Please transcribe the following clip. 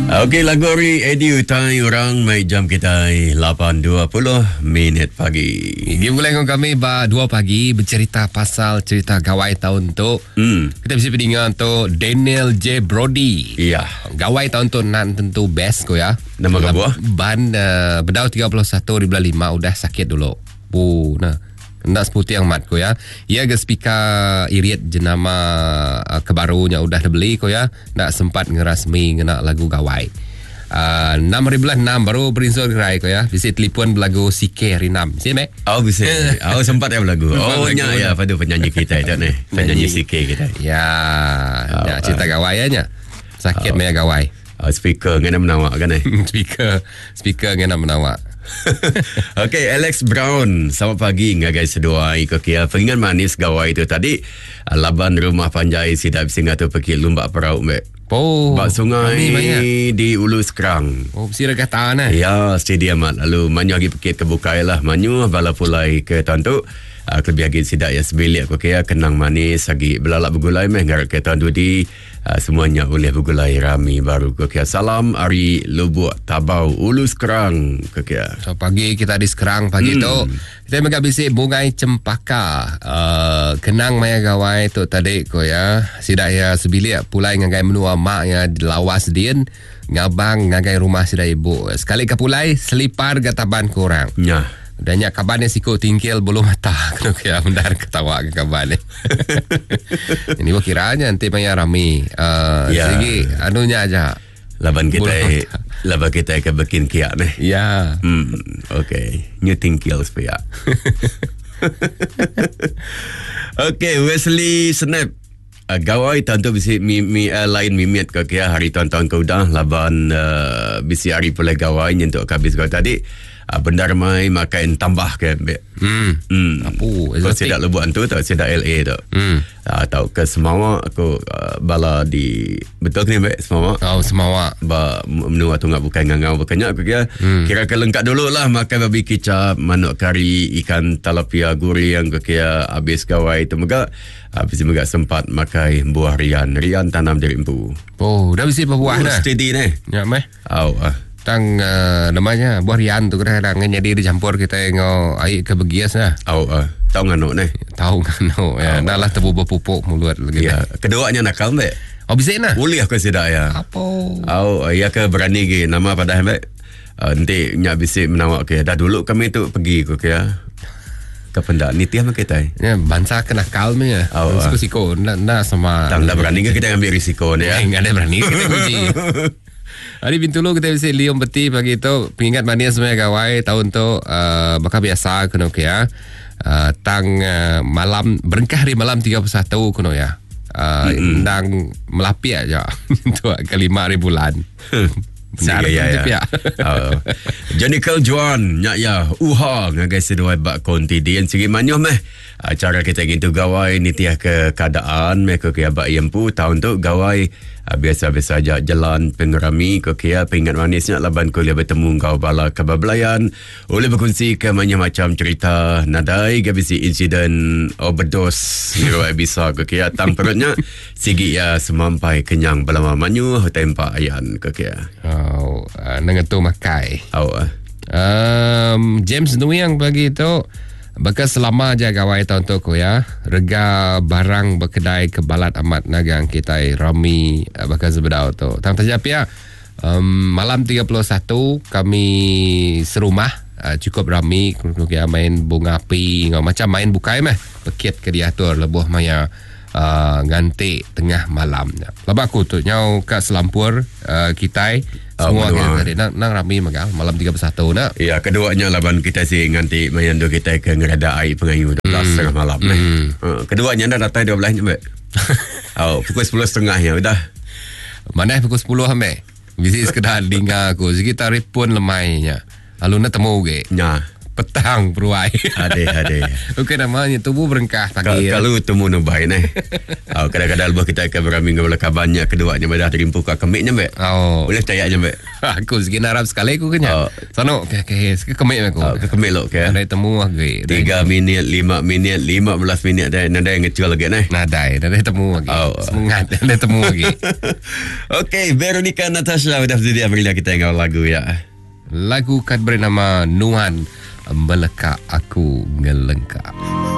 Okey, lagu Ori Edi utai orang mai jam kita 8.20 minit pagi. Dia mulai dengan kami 2 pagi bercerita pasal cerita gawai tahun tu. Kita bisa dengar tu Daniel J. Brody. Iya. Gawai tahun tu nan tentu best ko ya. Nama kau? Ban berdau 31.5 udah sakit dulu. Nah. Nak seputi yang mat ko ya. Ia ke speaker iriat jenama kebarunya udah dibeli ko ya. Nak sempat ngerasmi ngena lagu gawai. 6 baru berinsur gerai ko ya. Bisa telefon lagu CK Rinam. Sini mek? Oh bisa. Oh sempat ya lagu. Oh nya ya pada penyanyi kita itu nih. Penyanyi CK kita. Ya, ya cerita gawai nya. Sakit maya gawai. Speaker ngena menawak kan Speaker ngena menawak. Okey, Alex Brown. Selamat pagi guys sedua ikut kia. Peringat manis gawai itu tadi. Laban rumah Panjai sidak singa tu pergi lumba perahu mek. Bak sungai di Ulu Sekerang. Oh, mesti dekat tanah. Ya, stadium mat. Lalu manyu lagi pergi ke bukai lah. Manyu bala pulai ke tantu. Kelebih lagi sidak ya sebilik ko kia kenang manis lagi belalak bergulai meh ngarak ke tantu di semuanya oleh bergulai rami baru ko kia. Salam Ari Lubuk Tabau Ulu Sekerang ko kia. So pagi kita di Sekerang pagi tu kita megak bisi bungai cempaka. Kenang maya gawai tu tadi ko ya. Sidak ya sebilik pulai ngagai menua mak ya lawas din ngabang ngagai rumah sidak ibu. Sekali ke pulai selipar gataban kurang. Ya. Dan nya kabannya siko tingkil belum mata kena kira mendar ketawa ke kabannya. Ini gua kiranya nanti banyak rami. Ya. Segi anunya aja. Laban kita ke bikin kiak nih. Ya. Okay. New tingkil supaya. Okay, Wesley Snap. Gawai tentu bisi lain mimit ke kia hari tahun-tahun kau dah laban bisi hari pulai gawai nyentuk kabis kau tadi. Benda ramai makan tambah ke Apa? Kau sidak lebuan tu tak sidak LA tu. Tahu ke Semawa aku bala di betul ni mbak Semawa. Oh Semawa. Ba menua tu ngak bukan ngangau bukannya aku kira ke lengkap dulu lah makan babi kicap, manuk kari, ikan talapia gurih yang kira habis gawai tu megak. Habis megak sempat makan buah rian tanam dari empu. Oh dah bisa berbuah dah. Steady ni. Ya meh. Tang namanya buah rian tu kadang-kadang jadi dicampur kita ngo air ke begias lah. Tahu ngano ni? Tahu ngano ya. Dah lah tebu berpupuk mulut lagi. Ya, keduanya nakal mbak. Oh bisa nak? Boleh aku sidak ya. Apa? Ya ke berani ke nama pada mbak. Nanti nyak bisik menawak ke. Dah dulu kami tu pergi ke ya. Ke pendak nitiah mak kita. Ya bangsa kena kalm ya. Siko nak sama. Tak berani ke kita ambil risiko ni ya. Enggak ada berani kita uji. Hari bintulu kita bisa liom beti pagi itu pengingat manis semuanya gawai tahun tu bakal biasa kuno ya. Tang malam berengkah hari malam 31 kuno ya. Ndang melapi aja tu kelima hari bulan. Benar ya. Janikel Juan nyak ya ngagai sedua bak konti dian sigi manyuh meh. Cara kita gitu gawai nitiah ke keadaan mereka kaya bak yempu tahun tu gawai biasa-biasa aja jalan pengerami ke kaya pengingat manisnya laban kuliah bertemu kau bala kebablayan oleh berkongsi ke macam cerita nadai gabisi insiden overdose niro bisa ke kaya tang perutnya sigi ya semampai kenyang belama manyu tempa ayan ke kaya nengetu makai James Nuyang bagi itu bakal selama aja gawai tahun tu ko ya. Rega barang berkedai kebalat amat nagang kita rami bakal sebedau tu. Tang tajap ya. Malam 31 kami serumah cukup rami ya main bunga api macam main bukai mah. Pekit ke diatur lebuh maya ganti tengah malam. Lepas aku tu nyau kat selampur kita semua kita tadi nang rami magal malam 31 nak. Ya, keduanya laban kita si nganti mayandu kita ke ngerada air pengayu 12.30 malam keduanya dah datang 12 mbak. Pukul 10.30 ya udah. Mana pukul 10 ambek. Bisi sekedar dengar aku sekitar pun lemainya. Lalu nak temu ke. Ya. petang peruai. Ade. Bukan namanya tubuh berengkah pagi. Kalau temu nubai kadang-kadang lebih kita akan beraming belakang banyak keduanya badah terimpu ke kemiknya mbak. Boleh percayanya mbak. Aku segini harap sekali aku kenya. Sono kemik aku. Ke kemik lo ke. Ada temu lagi. 3 minit, 5 minit, 15 minit dah nada yang ngecil lagi Nadai, ada temu lagi. Semangat ada temu lagi. Okey, Veronica Natasha sudah sedia beri kita yang lagu ya. Lagu kad bernama Nuan Meleka Aku Ngelengkap.